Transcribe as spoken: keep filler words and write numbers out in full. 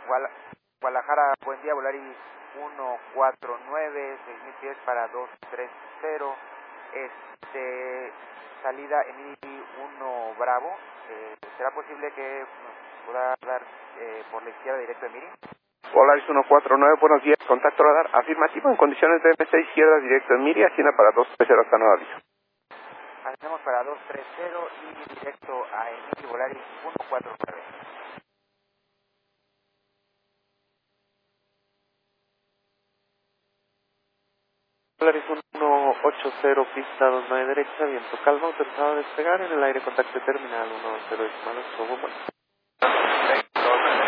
Guala- Guadalajara, buen día, Volaris uno cuatro nueve, seis mil pies para dos tres cero, este, salida Emily uno Bravo, eh, ¿será posible que nos pueda dar eh, por la izquierda directo Emily? Polaris uno cuatro nueve, buenos días, contacto radar afirmativo en condiciones de M seis izquierda directo en Miri, Hacienda para dos tres cero hasta nuevo aviso. Hacemos para dos tres cero y directo a Emily Volaris uno cuatro nueve. Polaris uno ocho cero, pista dos nueve derecha, viento calma, autorizado a despegar en el aire, contacto terminal uno cero decimal ocho,